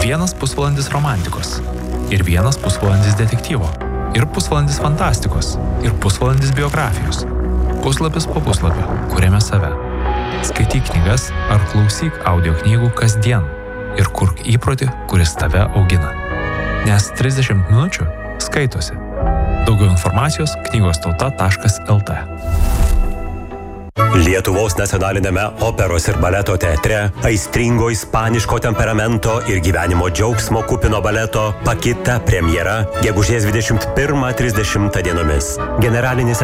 Vienas pusvalandis romantikos. Ir vienas pusvalandis detektyvo. Ir pusvalandis fantastikos. Ir pusvalandis biografijos. Puslapis po puslapio kuriame save. Skaityk knygas ar klausyk audio knygų kasdien. Ir kurk įprotį, kuris tave augina. Nes 30 minučių skaitosi. Daugiau informacijos knygostauta.lt. Lietuvos nacionalinėme operos ir baleto teatre aistringo ispaniško temperamento ir gyvenimo džiaugsmo kupino baleto Pakita premjera gegužės 21-30 dienomis. Generalinis